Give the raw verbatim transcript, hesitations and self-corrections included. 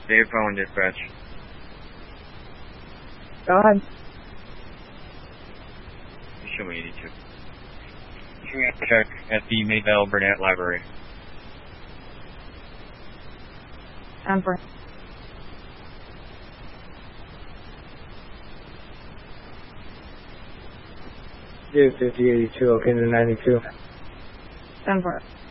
Dave Cohen, dispatch. Go ahead. Show me eighty-two. Show me a check at the Maybell Burnett Library. ten four. Dave fifty eighty-two, okay to ninety-two. ten four.